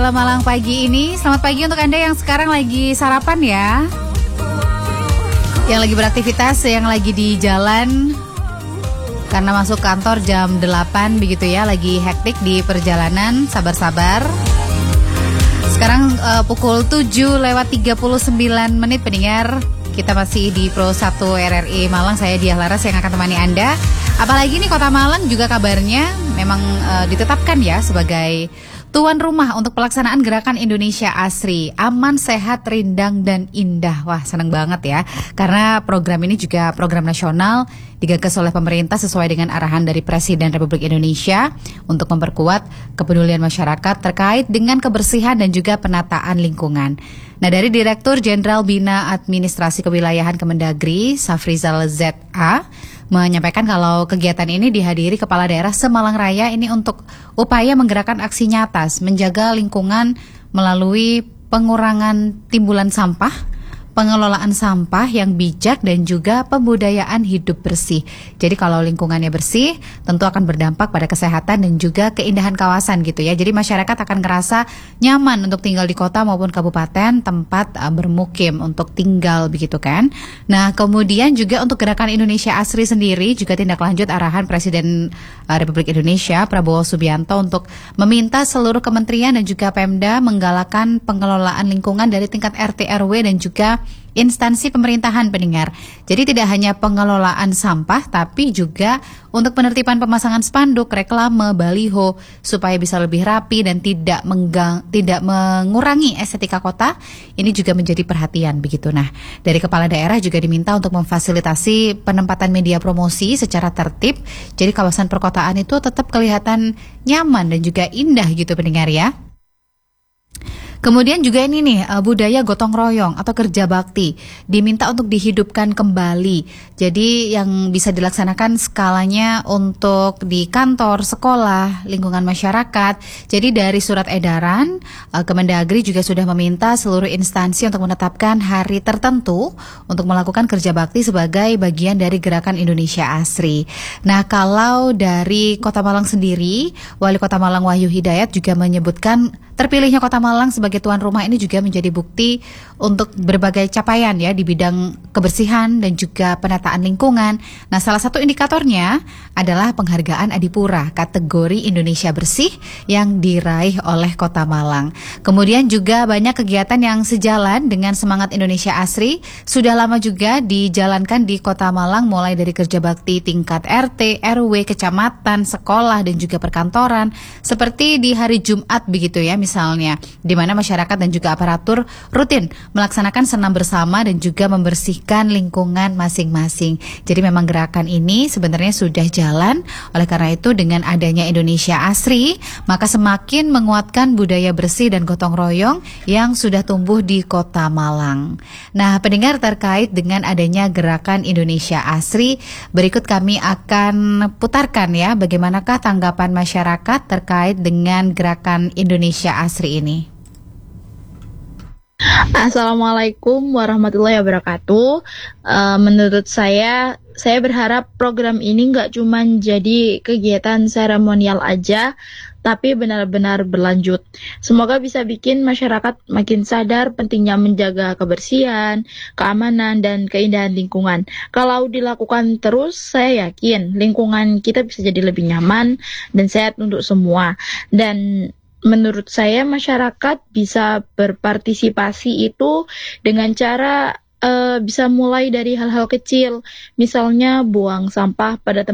Malang pagi ini, selamat pagi untuk Anda yang sekarang lagi sarapan ya, yang lagi beraktivitas, yang lagi di jalan karena masuk kantor jam 8 begitu ya, lagi hektik di perjalanan, sabar-sabar. Sekarang pukul 7:39 pendengar, kita masih di Pro 1 RRI Malang, saya Diah Laras yang akan temani Anda. Apalagi nih Kota Malang juga kabarnya memang ditetapkan ya sebagai tuan rumah untuk pelaksanaan Gerakan Indonesia Asri, aman, sehat, rindang, dan indah. Wah, seneng banget ya. Karena program ini juga program nasional digagas oleh pemerintah sesuai dengan arahan dari Presiden Republik Indonesia untuk memperkuat kepedulian masyarakat terkait dengan kebersihan dan juga penataan lingkungan. Nah, dari Direktur Jenderal Bina Administrasi Kewilayahan Kemendagri, Safrizal ZA, menyampaikan kalau kegiatan ini dihadiri Kepala Daerah Semalang Raya ini untuk upaya menggerakkan aksi nyata, menjaga lingkungan melalui pengurangan timbulan sampah, pengelolaan sampah yang bijak, dan juga pembudayaan hidup bersih. Jadi kalau lingkungannya bersih, tentu akan berdampak pada kesehatan dan juga keindahan kawasan gitu ya. Jadi masyarakat akan ngerasa nyaman untuk tinggal di kota maupun kabupaten tempat bermukim untuk tinggal begitu kan. Nah, kemudian juga untuk Gerakan Indonesia Asri sendiri juga tindak lanjut arahan Presiden Republik Indonesia Prabowo Subianto untuk meminta seluruh kementerian dan juga Pemda menggalakkan pengelolaan lingkungan dari tingkat RT RW dan juga instansi pemerintahan pendengar. Jadi tidak hanya pengelolaan sampah, tapi juga untuk penertiban pemasangan spanduk, reklame, baliho supaya bisa lebih rapi dan tidak mengurangi estetika kota. Ini juga menjadi perhatian begitu. Nah, dari kepala daerah juga diminta untuk memfasilitasi penempatan media promosi secara tertib. Jadi kawasan perkotaan itu tetap kelihatan nyaman dan juga indah gitu pendengar ya. Kemudian juga ini nih, budaya gotong royong atau kerja bakti diminta untuk dihidupkan kembali. Jadi yang bisa dilaksanakan skalanya untuk di kantor, sekolah, lingkungan masyarakat. Jadi dari surat edaran, Kemendagri juga sudah meminta seluruh instansi untuk menetapkan hari tertentu untuk melakukan kerja bakti sebagai bagian dari Gerakan Indonesia Asri. Nah, kalau dari Kota Malang sendiri, Wali Kota Malang Wahyu Hidayat juga menyebutkan terpilihnya Kota Malang sebagai tuan rumah ini juga menjadi bukti untuk berbagai capaian ya di bidang kebersihan dan juga penataan lingkungan. Nah, salah satu indikatornya adalah penghargaan Adipura kategori Indonesia Bersih yang diraih oleh Kota Malang. Kemudian juga banyak kegiatan yang sejalan dengan semangat Indonesia Asri sudah lama juga dijalankan di Kota Malang, mulai dari kerja bakti tingkat RT, RW, kecamatan, sekolah, dan juga perkantoran. Seperti di hari Jumat begitu ya misalnya, di mana masyarakat dan juga aparatur rutin melaksanakan senam bersama dan juga membersihkan lingkungan masing-masing. Jadi memang gerakan ini sebenarnya sudah jalan. Oleh karena itu dengan adanya Indonesia Asri, maka semakin menguatkan budaya bersih dan gotong royong yang sudah tumbuh di Kota Malang. Nah, pendengar, terkait dengan adanya Gerakan Indonesia Asri, berikut kami akan putarkan ya bagaimanakah tanggapan masyarakat terkait dengan Gerakan Indonesia Asri ini. Assalamualaikum warahmatullahi wabarakatuh. Menurut saya berharap program ini nggak cuma jadi kegiatan seremonial aja, tapi benar-benar berlanjut. Semoga bisa bikin masyarakat makin sadar pentingnya menjaga kebersihan, keamanan, dan keindahan lingkungan. Kalau dilakukan terus, saya yakin lingkungan kita bisa jadi lebih nyaman dan sehat untuk semua. Dan menurut saya masyarakat bisa berpartisipasi itu dengan cara bisa mulai dari hal-hal kecil, misalnya buang sampah pada tempat